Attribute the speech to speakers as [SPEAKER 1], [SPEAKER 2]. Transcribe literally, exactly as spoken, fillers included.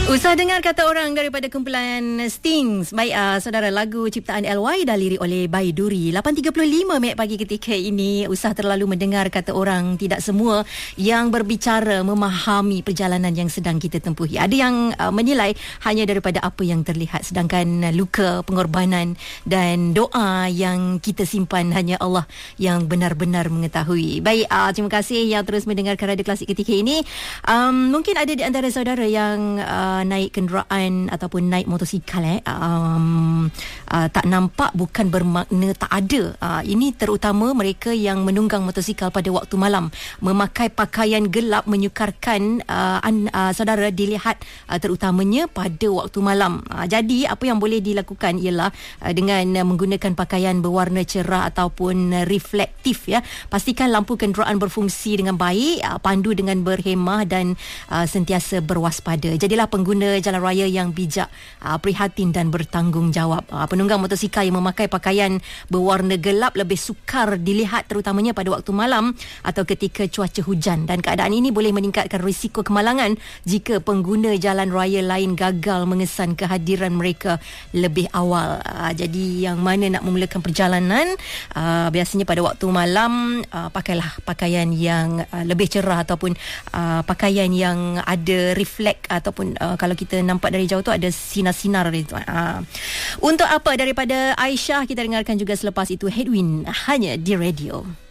[SPEAKER 1] Usah dengar kata orang daripada kumpulan Stings. Baik, uh, saudara, lagu ciptaan L Y dan lirik oleh Baiduri. lapan tiga puluh lima minit pagi ketika ini. Usah terlalu mendengar kata orang. Tidak semua yang berbicara memahami perjalanan yang sedang kita tempuhi. Ada yang uh, menilai hanya daripada apa yang terlihat. Sedangkan uh, luka, pengorbanan dan doa yang kita simpan hanya Allah yang benar-benar mengetahui. Baik, uh, terima kasih yang terus mendengarkan Radio Klasik ketika ini. Um, mungkin ada di antara saudara yang uh, naik kenderaan ataupun naik motosikal eh um, uh, tak nampak bukan bermakna tak ada. Uh, ini terutama mereka yang menunggang motosikal pada waktu malam, memakai pakaian gelap menyukarkan uh, an, uh, saudara dilihat uh, terutamanya pada waktu malam. Uh, jadi apa yang boleh dilakukan ialah uh, dengan uh, menggunakan pakaian berwarna cerah ataupun uh, reflektif ya. Pastikan lampu kenderaan berfungsi dengan baik, uh, pandu dengan berhemah dan uh, sentiasa berwaspada. Jadilah pengguna jalan raya yang bijak, uh, prihatin dan bertanggungjawab. Uh, penunggang motosikal yang memakai pakaian berwarna gelap lebih sukar dilihat terutamanya pada waktu malam atau ketika cuaca hujan, dan keadaan ini boleh meningkatkan risiko kemalangan jika pengguna jalan raya lain gagal mengesan kehadiran mereka lebih awal. Uh, jadi yang mana nak memulakan perjalanan uh, biasanya pada waktu malam, uh, pakailah pakaian yang uh, lebih cerah ataupun uh, pakaian yang ada reflect ataupun uh, kalau kita nampak dari jauh tu ada sinar-sinar itu. Ha. Untuk apa daripada Aisyah, kita dengarkan juga selepas itu Headwind hanya di radio.